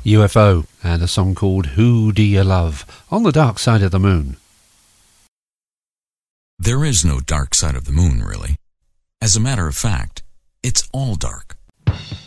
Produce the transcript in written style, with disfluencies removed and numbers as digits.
UFO, and a song called Who Do You Love on the Dark Side of the Moon. There is no dark side of the moon, really. As a matter of fact, it's all dark.